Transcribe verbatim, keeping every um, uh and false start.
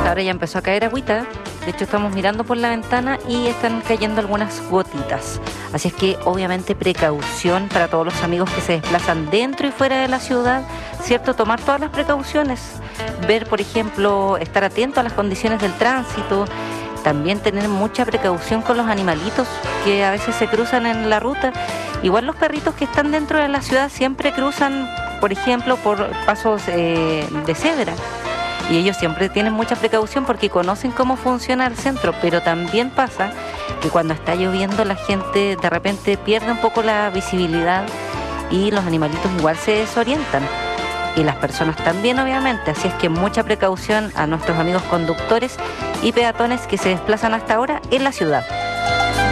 esta hora ya empezó a caer agüita. De hecho, estamos mirando por la ventana y están cayendo algunas gotitas. Así es que, obviamente, precaución para todos los amigos que se desplazan dentro y fuera de la ciudad, ¿cierto? Tomar todas las precauciones. Ver, por ejemplo, estar atento a las condiciones del tránsito. También tener mucha precaución con los animalitos que a veces se cruzan en la ruta. Igual los perritos que están dentro de la ciudad siempre cruzan, por ejemplo, por pasos eh, de cebra. Y ellos siempre tienen mucha precaución porque conocen cómo funciona el centro, pero también pasa que cuando está lloviendo la gente de repente pierde un poco la visibilidad y los animalitos igual se desorientan. Y las personas también, obviamente. Así es que mucha precaución a nuestros amigos conductores y peatones que se desplazan hasta ahora en la ciudad.